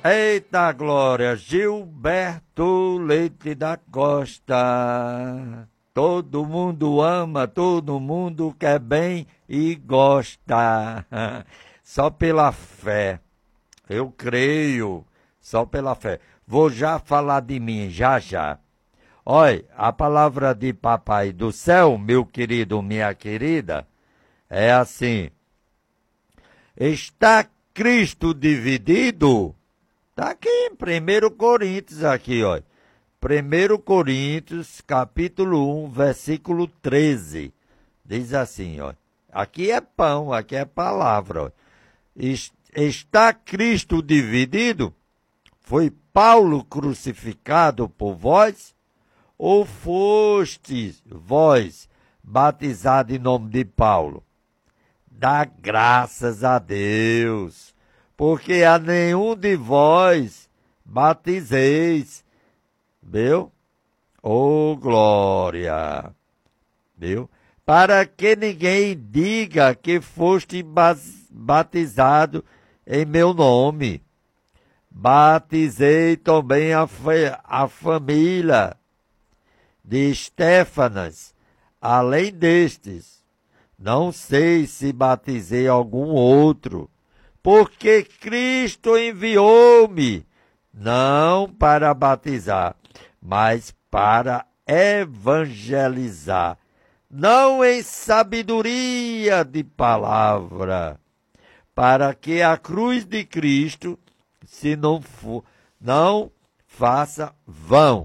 Eita glória, Gilberto Leite da Costa. Todo mundo ama, todo mundo quer bem e gosta. Só pela fé. Eu creio, só pela fé. Vou já falar de mim, já. Olha, a palavra de Papai do Céu, meu querido, minha querida, é assim. Está Cristo dividido? Está aqui em 1 Coríntios, aqui, ó. 1 Coríntios, capítulo 1, versículo 13. Diz assim, ó. Aqui é pão, aqui é palavra, ó. Está Cristo dividido? Foi Paulo crucificado por vós? Ou fostes vós batizados em nome de Paulo? Dá graças a Deus, porque a nenhum de vós batizeis. Viu? Oh, glória! Viu? Para que ninguém diga que foste batizado em meu nome. Batizei também a família de Estéfanas, além destes. Não sei se batizei algum outro, porque Cristo enviou-me, não para batizar, mas para evangelizar, não em sabedoria de palavra, para que a cruz de Cristo, se não for, não faça vão,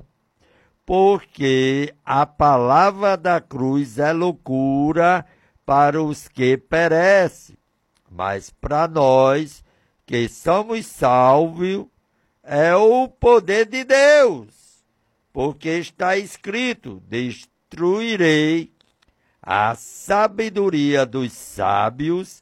porque a palavra da cruz é loucura para os que perecem, mas para nós que somos salvos é o poder de Deus, porque está escrito: destruirei a sabedoria dos sábios,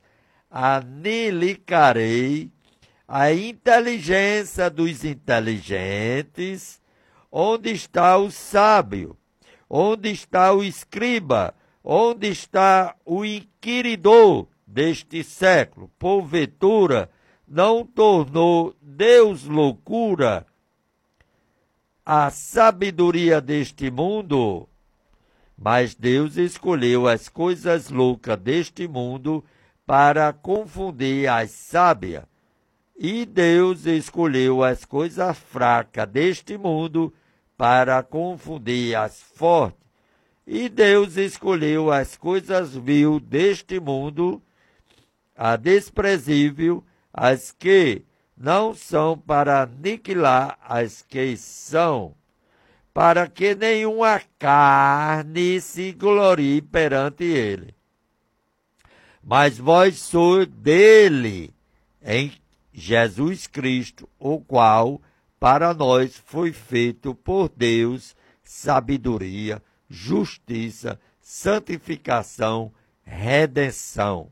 aniquilarei a inteligência dos inteligentes. Onde está o sábio? Onde está o escriba? Onde está o inquiridor deste século? Porventura, não tornou Deus loucura a sabedoria deste mundo? Mas Deus escolheu as coisas loucas deste mundo para confundir as sábias. E Deus escolheu as coisas fracas deste mundo para confundir as fortes. E Deus escolheu as coisas vil deste mundo, a desprezível, as que não são, para aniquilar as que são, para que nenhuma carne se glorie perante ele. Mas vós sois dele, em Jesus Cristo, o qual para nós foi feito por Deus sabedoria, justiça, santificação, redenção.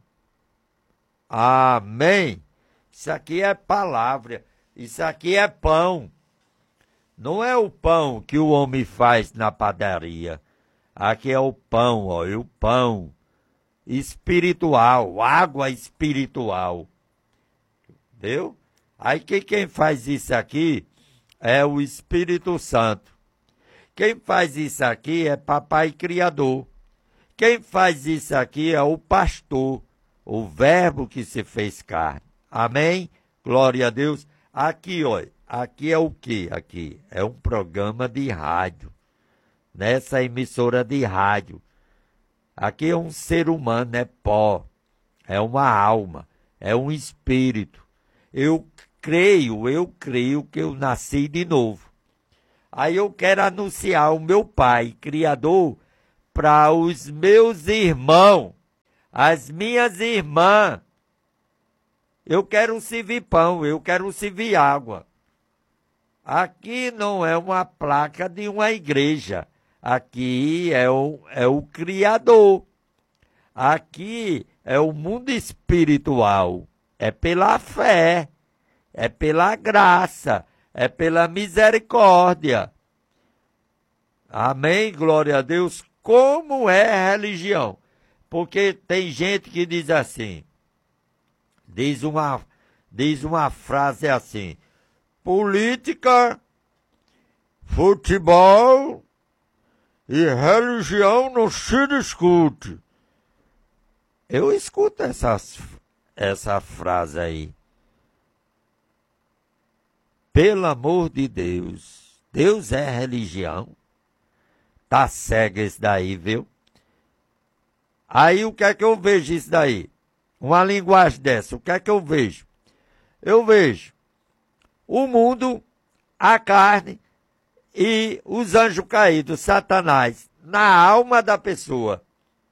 Amém? Isso aqui é palavra, isso aqui é pão. Não é o pão que o homem faz na padaria. Aqui é o pão, ó, o pão espiritual, água espiritual. Viu? Aí quem faz isso aqui é o Espírito Santo. Quem faz isso aqui é Papai Criador. Quem faz isso aqui é o pastor, o Verbo que se fez carne. Amém? Glória a Deus. Aqui, ó, aqui é o quê? Aqui é um programa de rádio. Nessa emissora de rádio. Aqui é um ser humano, é pó. É uma alma. É um espírito. Eu creio que eu nasci de novo. Aí eu quero anunciar o meu Pai, Criador, para os meus irmãos, as minhas irmãs. Eu quero servir pão, eu quero servir água. Aqui não é uma placa de uma igreja. Aqui é o Criador. Aqui é o mundo espiritual. É pela fé, é pela graça, é pela misericórdia. Amém? Glória a Deus. Como é religião? Porque tem gente que diz assim, diz uma frase assim: política, futebol e religião não se discute. Eu escuto essa frase aí. Pelo amor de Deus, Deus é religião? Tá cego esse daí, viu? Aí o que é que eu vejo isso daí? Uma linguagem dessa, o que é que eu vejo? Eu vejo o mundo, a carne e os anjos caídos, Satanás, na alma da pessoa.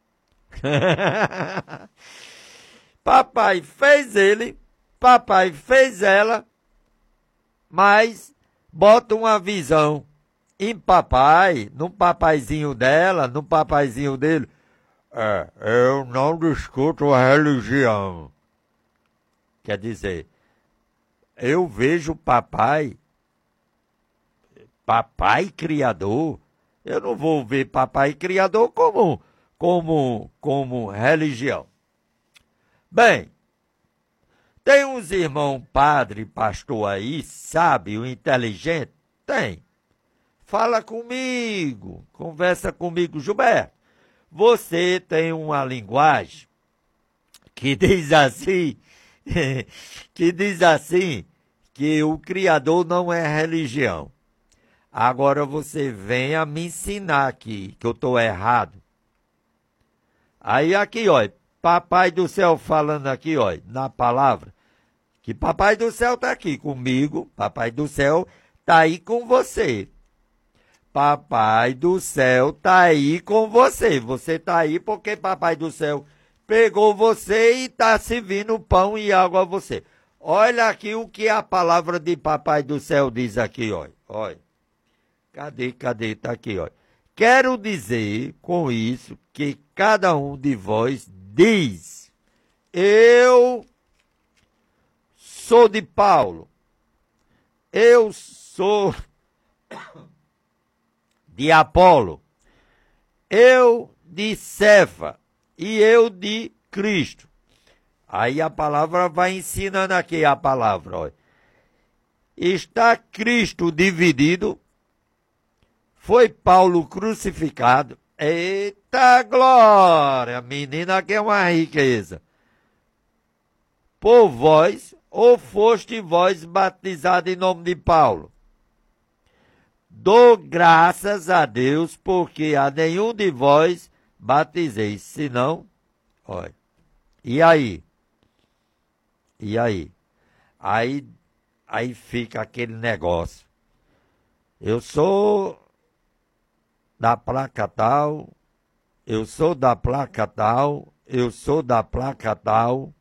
Papai fez ele, papai fez ela, mas bota uma visão em papai, no papaizinho dela, no papaizinho dele. Eu não discuto a religião. Quer dizer, eu vejo papai criador. Eu não vou ver papai criador como religião. Bem, tem uns irmãos padre, pastor aí, sábio, inteligente? Tem. Fala comigo, conversa comigo, Gilberto. Você tem uma linguagem que diz assim, que o Criador não é religião. Agora você venha me ensinar aqui, que eu estou errado. Aí aqui, ó, Papai do Céu falando aqui, ó, na palavra, que Papai do Céu está aqui comigo, Papai do Céu está aí com você. Papai do Céu está aí com você. Você está aí porque Papai do Céu pegou você e está servindo pão e água a você. Olha aqui o que a palavra de Papai do Céu diz aqui, ó. Olha. Cadê? Tá aqui, ó. Quero dizer com isso que cada um de vós diz: eu sou de Paulo, eu sou de Apolo, eu de Cefa e eu de Cristo. Aí a palavra vai ensinando aqui a palavra, ó. Está Cristo dividido? Foi Paulo crucificado? Eita glória! Menina, que é uma riqueza. Por vós, ou foste vós batizado em nome de Paulo? Dou graças a Deus, porque a nenhum de vós batizeis, senão, olha. E aí? E aí? Aí fica aquele negócio. Eu sou da placa tal, eu sou da placa tal, eu sou da placa tal.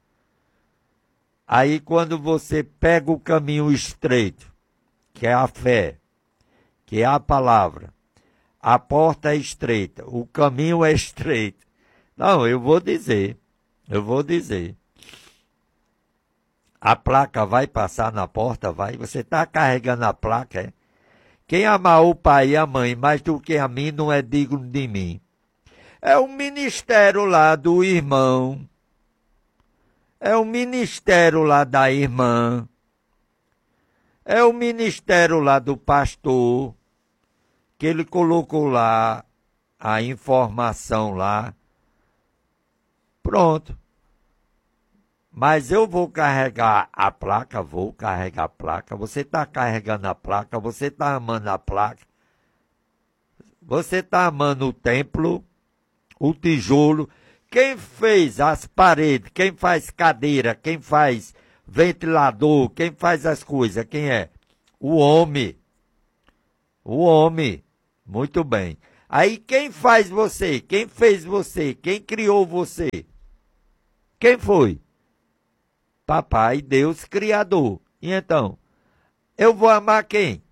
Aí quando você pega o caminho estreito, que é a fé, que é a palavra, a porta é estreita, o caminho é estreito. Não, eu vou dizer. A placa vai passar na porta, vai. Você está carregando a placa, é? Quem amar o pai e a mãe mais do que a mim não é digno de mim. É o ministério lá do irmão. É o ministério lá da irmã. É o ministério lá do pastor, que ele colocou lá a informação lá. Pronto. Mas eu vou carregar a placa, Você está carregando a placa, você está amando a placa. Você está amando o templo, o tijolo. Quem fez as paredes, quem faz cadeira, quem faz ventilador, quem faz as coisas, quem é? O homem. O homem. Muito bem. Aí quem faz você? Quem fez você? Quem criou você? Quem foi? Papai Deus Criador. E então, eu vou amar quem?